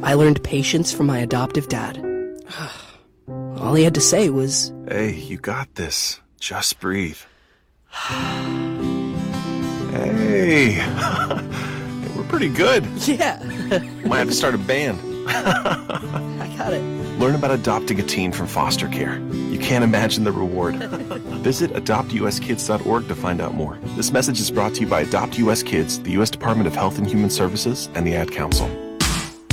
I learned patience from my adoptive dad. All he had to say was, Hey, you got this. Just breathe. Hey, we're pretty good. yeah, Might have to start a band. I got it. Learn about adopting a teen from foster care. You can't imagine the reward. Visit adoptuskids.org to find out more. This message is brought to you by Adopt US Kids, the U.S. Department of Health and Human Services, and the Ad Council.